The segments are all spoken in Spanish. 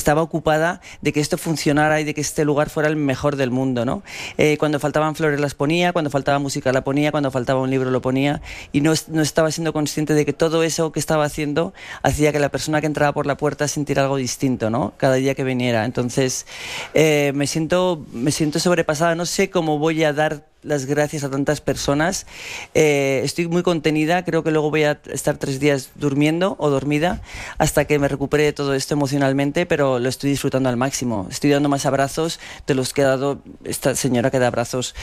estaba ocupada de que esto funcionara y de que este lugar fuera el mejor del mundo, ¿no? Cuando faltaban flores las ponía, cuando faltaba música la ponía, cuando faltaba un libro lo ponía, y no estaba siendo consciente de que todo eso que estaba haciendo hacía que la persona que entraba por la puerta sintiera algo distinto, ¿no? Cada día que viniera. Entonces me siento sobrepasada, no sé cómo voy a dar las gracias a tantas personas. Estoy muy contenida, creo que luego voy a estar 3 días durmiendo o dormida hasta que me recupere de todo esto emocionalmente, pero lo estoy disfrutando al máximo. Estoy dando más abrazos de los que ha dado esta señora que da abrazos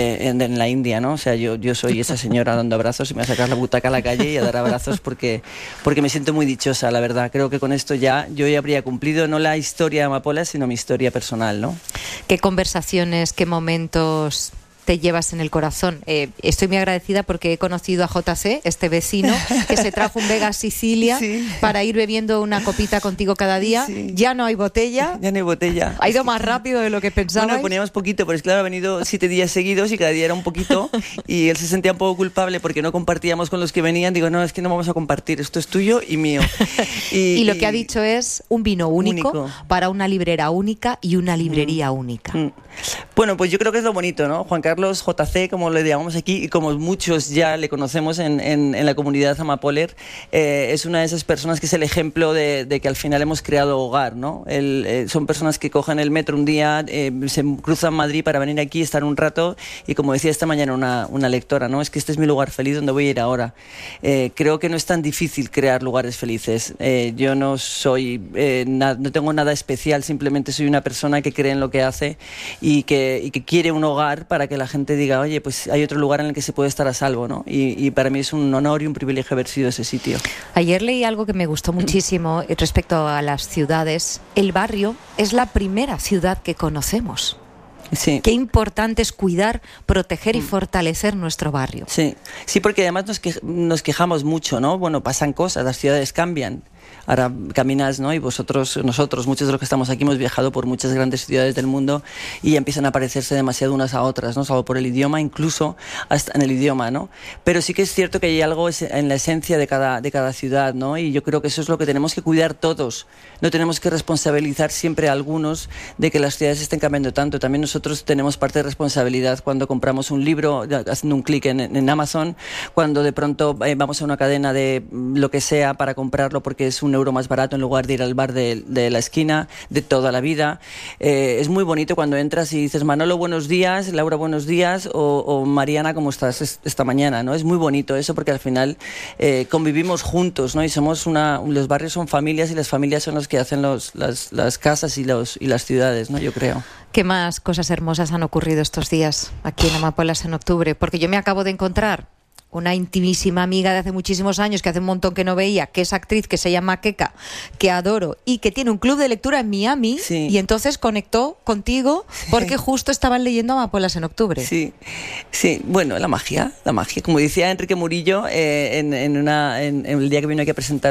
en la India, ¿no? O sea, yo soy esa señora dando abrazos y me voy a sacar la butaca a la calle y a dar abrazos porque me siento muy dichosa, la verdad. Creo que con esto yo ya habría cumplido no la historia de Amapolas, sino mi historia personal, ¿no? ¿Qué conversaciones, qué momentos te llevas en el corazón? Estoy muy agradecida porque he conocido a JC, este vecino, que se trajo un Vega Sicilia para ir bebiendo una copita contigo cada día. Sí. Ya no hay botella. Ya no hay botella. Ha ido más rápido de lo que pensaba. Bueno, poníamos poquito, pero es claro, ha venido 7 días seguidos y cada día era un poquito y él se sentía un poco culpable porque no compartíamos con los que venían. Digo, no, es que no vamos a compartir, esto es tuyo y mío. Y lo que ha dicho es un vino único para una librera única y una librería única. Bueno, pues yo creo que es lo bonito, ¿no? Juan Carlos JC, como le llamamos aquí, y como muchos ya le conocemos en la comunidad Amapoler, es una de esas personas que es el ejemplo de que al final hemos creado hogar, ¿no? Son personas que cogen el metro un día, se cruzan Madrid para venir aquí, estar un rato, y como decía esta mañana una lectora, ¿no? Es que este es mi lugar feliz donde voy a ir ahora. Creo que no es tan difícil crear lugares felices. Yo no soy, no tengo nada especial, simplemente soy una persona que cree en lo que hace y que quiere un hogar para que la gente diga, oye, pues hay otro lugar en el que se puede estar a salvo, ¿no? Y para mí es un honor y un privilegio haber sido ese sitio. Ayer leí algo que me gustó muchísimo respecto a las ciudades. El barrio es la primera ciudad que conocemos. Sí. Qué importante es cuidar, proteger y fortalecer nuestro barrio. Sí, porque además nos quejamos mucho, ¿no? Bueno, pasan cosas, las ciudades cambian. Ahora caminas, ¿no? Y nosotros, muchos de los que estamos aquí, hemos viajado por muchas grandes ciudades del mundo y empiezan a parecerse demasiado unas a otras, ¿no? Salvo por el idioma, incluso hasta en el idioma, ¿no? Pero sí que es cierto que hay algo en la esencia de cada ciudad, ¿no? Y yo creo que eso es lo que tenemos que cuidar todos. No tenemos que responsabilizar siempre a algunos de que las ciudades estén cambiando tanto. También nosotros tenemos parte de responsabilidad cuando compramos un libro, haciendo un clic en Amazon, cuando de pronto vamos a una cadena de lo que sea para comprarlo porque es €1 más barato en lugar de ir al bar de la esquina de toda la vida. Es muy bonito cuando entras y dices, Manolo, buenos días, Laura, buenos días, o Mariana, ¿cómo estás esta mañana? ¿No? Es muy bonito eso porque al final convivimos juntos, ¿no? Y los barrios son familias y las familias son los que hacen las casas y las ciudades, ¿no? Yo creo. ¿Qué más cosas hermosas han ocurrido estos días aquí en Amapolas en octubre? Porque yo me acabo de encontrar una intimísima amiga de hace muchísimos años, que hace un montón que no veía, que es actriz, que se llama Keka, que adoro, y que tiene un club de lectura en Miami, y entonces conectó contigo porque justo estaban leyendo Amapolas en octubre. Sí, bueno, la magia, como decía Enrique Murillo en el día que vino aquí a presentar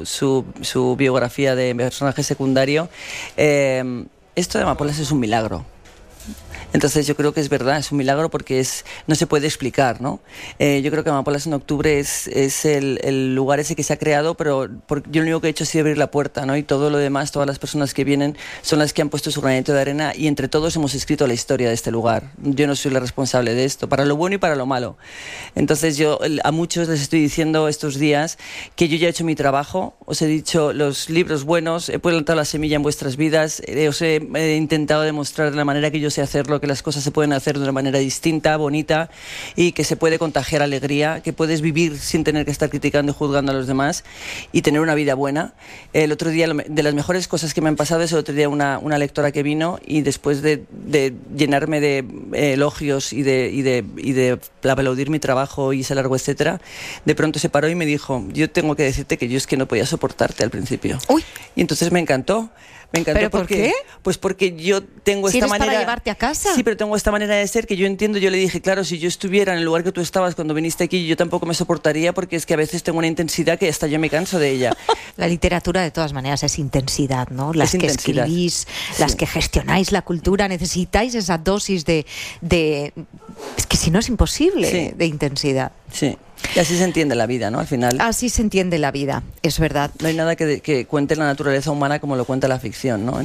su biografía de personaje secundario, esto de Amapolas es un milagro. Entonces yo creo que es verdad, es un milagro porque no se puede explicar, ¿no? Yo creo que Amapolas en octubre es el lugar ese que se ha creado, pero yo lo único que he hecho ha sido abrir la puerta, ¿no? Y todo lo demás, todas las personas que vienen son las que han puesto su granito de arena y entre todos hemos escrito la historia de este lugar. Yo no soy la responsable de esto, para lo bueno y para lo malo. Entonces yo a muchos les estoy diciendo estos días que yo ya he hecho mi trabajo, os he dicho los libros buenos, he plantado la semilla en vuestras vidas, os he intentado demostrar de la manera que yo sé hacerlo, que las cosas se pueden hacer de una manera distinta, bonita, y que se puede contagiar alegría, que puedes vivir sin tener que estar criticando y juzgando a los demás y tener una vida buena. El otro día, de las mejores cosas que me han pasado es el otro día una lectora que vino y después de llenarme de elogios y de aplaudir mi trabajo y se largó, etcétera, de pronto se paró y me dijo, yo tengo que decirte que yo es que no podía soportarte al principio. Uy. Y entonces me encantó. ¿Pero por qué? Pues porque yo tengo esta manera... para llevarte a casa. Sí, pero tengo esta manera de ser que yo entiendo. Yo le dije, claro, si yo estuviera en el lugar que tú estabas cuando viniste aquí, yo tampoco me soportaría porque es que a veces tengo una intensidad que hasta yo me canso de ella. La literatura, de todas maneras, es intensidad, ¿no? Las que escribís, las que gestionáis la cultura, necesitáis esa dosis de... Es que si no es imposible, de intensidad. Sí. Y así se entiende la vida, ¿no? Al final. Así se entiende la vida, es verdad. No hay nada que cuente la naturaleza humana como lo cuenta la ficción, ¿no?